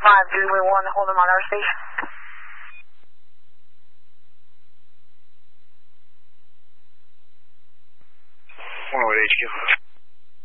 Zulu 1, hold them on our station. One with HQ.